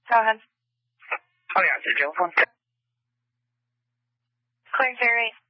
Go ahead. Oh, yeah, it's a jail phone. Clear 08.